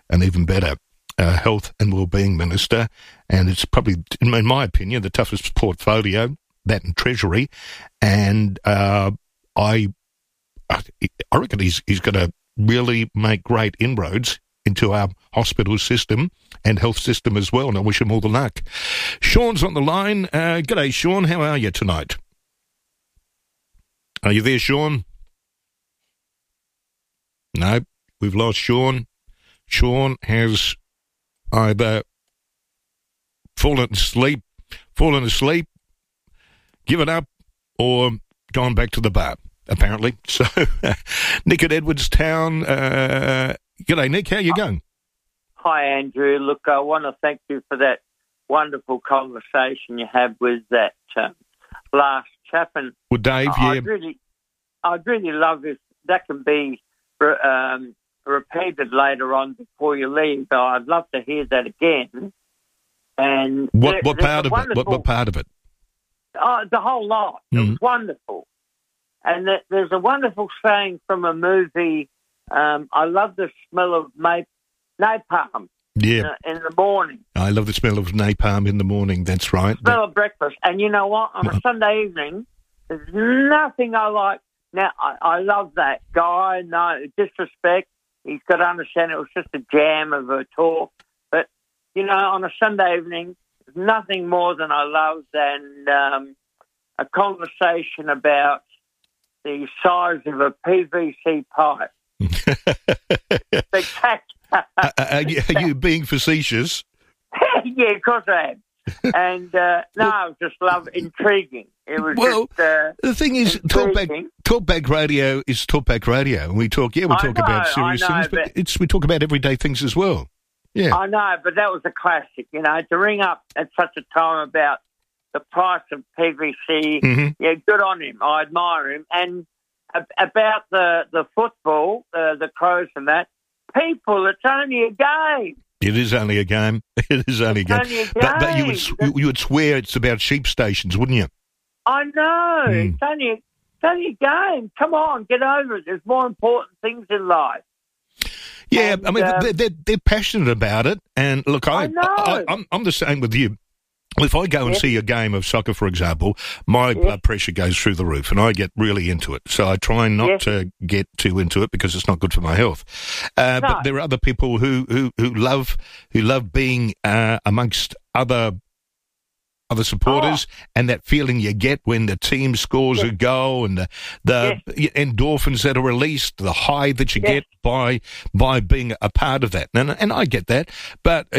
an even better health and wellbeing minister, and it's probably, in my opinion, the toughest portfolio, that and Treasury, and I reckon he's going to really make great inroads into our hospital system and health system as well, and I wish him all the luck. Sean's on the line. G'day, Sean. How are you tonight? Are you there, Sean? No, we've lost Sean. Sean has either fallen asleep, given up, or gone back to the bar, apparently. So, Nick at Edwardstown. G'day, Nick. How you going? Hi, Andrew. Look, I want to thank you for that wonderful conversation you had with that last chap. And with Dave, I'd really love if that can be repeated later on before you leave. I'd love to hear that again. And what part of it? What part of it? The whole lot. It was wonderful. And there's a wonderful saying from a movie. I love the smell of napalm. Yeah. In the morning. I love the smell of napalm in the morning. That's right. Smell of breakfast. And you know what? On a Sunday evening, there's nothing I like. Now, I love that guy. No disrespect. He's got to understand it was just a jam of a talk. But, you know, on a Sunday evening, there's nothing more than I love than a conversation about the size of a PVC pipe. Are you being facetious? Yeah, of course I am. And I just love intriguing. It was the thing is, Talkback Radio is Talkback Radio, and we talk about serious things, but we talk about everyday things as well. Yeah, I know, but that was a classic. You know, to ring up at such a time about the price of PVC. Yeah, good on him. I admire him. And about the football, the Crows and that. People, it's only a game. It is only a game. It is only a game. But you would swear it's about sheep stations, wouldn't you? I know. It's only a game. Come on, get over it. There's more important things in life. Yeah, and, I mean, they're passionate about it. And look, I'm the same with you. If I go and see a game of soccer, for example, my blood pressure goes through the roof, and I get really into it. So I try not to get too into it because it's not good for my health. But there are other people who love being amongst other supporters, and that feeling you get when the team scores a goal, and the endorphins that are released, the high that you get by being a part of that. And I get that, but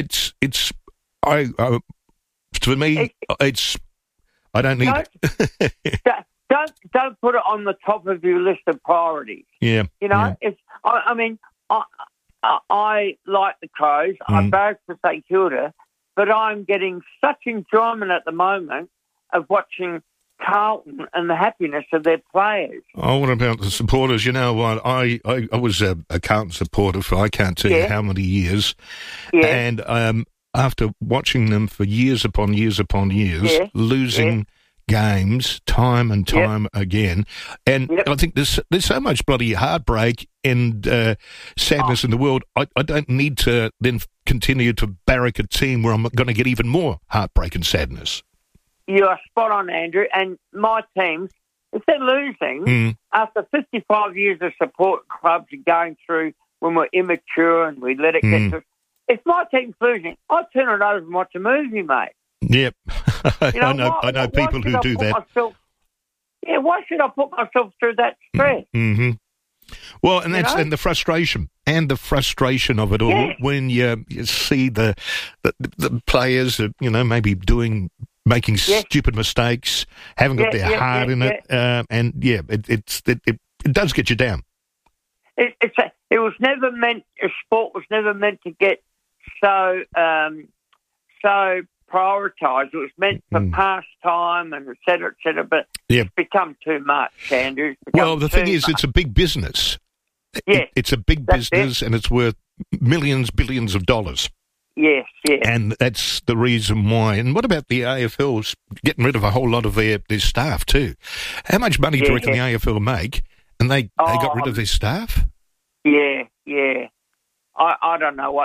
for me, I don't need it. Don't put it on the top of your list of priorities. Yeah, you know, I like the Crows. I barrack for St Kilda, but I'm getting such enjoyment at the moment of watching Carlton and the happiness of their players. Oh, what about the supporters? You know what? I was a Carlton supporter for I can't tell you how many years, and after watching them for years upon years upon years, losing games time and time again, and I think there's so much bloody heartbreak and sadness in the world. I don't need to then continue to barrack a team where I'm going to get even more heartbreak and sadness. You are spot on, Andrew. And my teams, if they're losing, after 55 years of support clubs and going through when we're immature and we let it get to... If my team's losing, I turn it over and watch a movie, mate. Yep. You know, I know people who do that. Why should I put myself through that stress? Well, and that's and the frustration of it all when you see the players, maybe making stupid mistakes, haven't got their heart in it, and it does get you down. It was never meant. Sport was never meant to get so prioritised. It was meant for pastime and et cetera, but it's become too much, Andrew. Well, the thing is, it's a big business. It's a big business, and it's worth millions, billions of dollars. Yes. And that's the reason why. And what about the AFL's getting rid of a whole lot of their staff too? How much money do you reckon the AFL make? And they got rid of their staff? Yeah. I don't know what